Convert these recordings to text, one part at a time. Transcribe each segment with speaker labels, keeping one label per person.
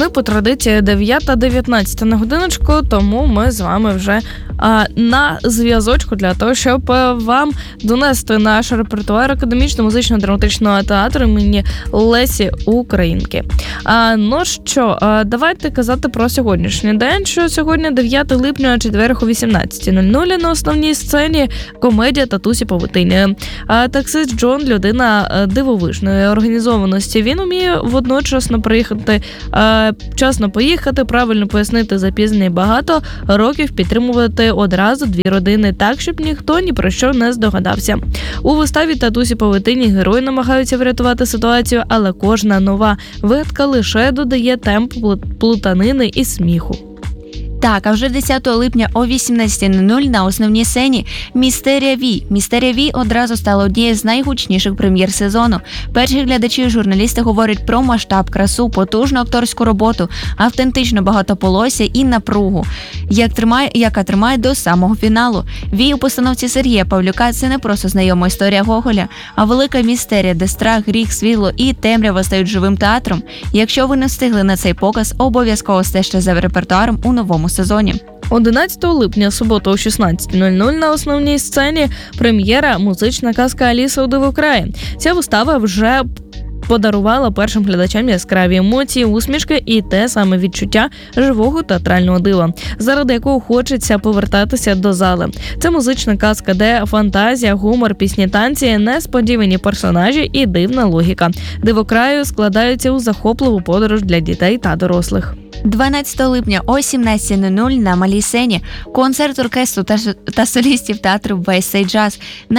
Speaker 1: Ну і по традиції 9-19 на годиночку, тому ми з вами вже на зв'язочку для того, щоб вам донести наш репертуар академічно-музично-драматичного театру імені Лесі Українки. Ну що, давайте казати про сьогоднішній день, що сьогодні 9 липня, четвер о 18:00 на основній сцені комедія «Татусі Павутині». Таксист Джон – людина дивовижної організованості. Він уміє водночасно вчасно поїхати, правильно пояснити запізнення і багато років підтримувати одразу дві родини так, щоб ніхто ні про що не здогадався. У виставі «Татусі Павутині» герої намагаються врятувати ситуацію, але кожна нова вигадка лише додає темп плутанини і сміху.
Speaker 2: Так, а вже 10 липня о 18:00 на основній сцені «Містерія Ві». «Містерія Ві» одразу стала однією з найгучніших прем'єр сезону. Перші глядачі і журналісти говорять про масштаб, красу, потужну акторську роботу, автентично багатополосся і напругу, яка тримає до самого фіналу. «Ві» у постановці Сергія Павлюка – це не просто знайома історія Гоголя, а велика містерія, де страх, гріх, світло і темрява стають живим театром. Якщо ви не встигли на цей показ, обов'язково стежте за репертуаром у новому сезоні.
Speaker 1: 11 липня, суботу о 16:00 на основній сцені прем'єра «Музична казка Аліса у Дивокраї». Ця вистава вже подарувала першим глядачам яскраві емоції, усмішки і те саме відчуття живого театрального дива, заради якого хочеться повертатися до зали. Це музична казка, де фантазія, гумор, пісні, танці, несподівані персонажі і дивна логіка Дивокраю складаються у захопливу подорож для дітей та дорослих. 12
Speaker 2: липня о 17:00 на малій сцені концерт оркестру та солістів театру West Side Jazz.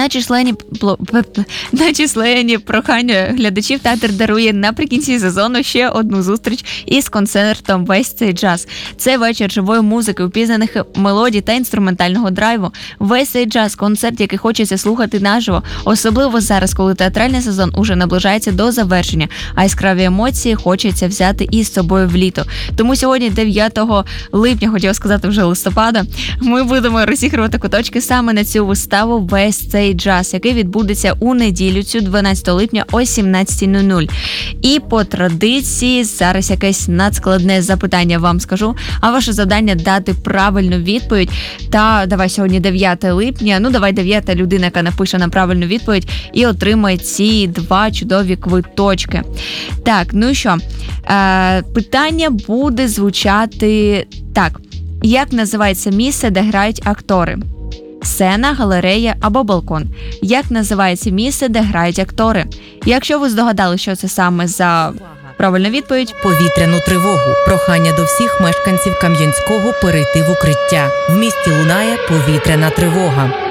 Speaker 2: На численні прохання глядачів театр дарує наприкінці сезону ще одну зустріч із концертом West Side Jazz. Це вечір живої музики, упізнаних мелодій та інструментального драйву. West Side Jazz – концерт, який хочеться слухати наживо, особливо зараз, коли театральний сезон уже наближається до завершення, а яскраві емоції хочеться взяти із собою в літо. Тому сьогодні, 9 липня, хотіла сказати вже листопада, ми будемо розігрувати куточки саме на цю виставу West Side Jazz, який відбудеться у неділю, цю 12 липня о 17:00. І по традиції, зараз якесь надскладне запитання вам скажу, а ваше завдання дати правильну відповідь. Та давай сьогодні 9 липня, давай 9-та людина, яка напише нам правильну відповідь і отримає ці 2 чудові квиточки. Так, що, питання буде звучати так. Як називається місце, де грають актори? Сцена, галерея або балкон. Як називається місце, де грають актори? Якщо ви здогадали, що це саме за правильна відповідь.
Speaker 3: Повітряну тривогу. Прохання до всіх мешканців Кам'янського перейти в укриття. В місті лунає повітряна тривога.